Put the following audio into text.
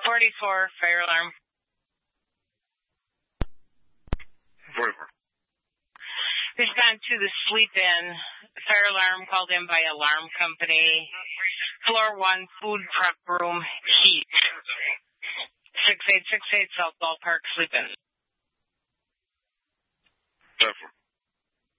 44, fire alarm. 44. Respond to the sleep-in. Fire alarm called in by alarm company. Floor 1, food prep room, heat. 6868 South Ballpark, sleep-in.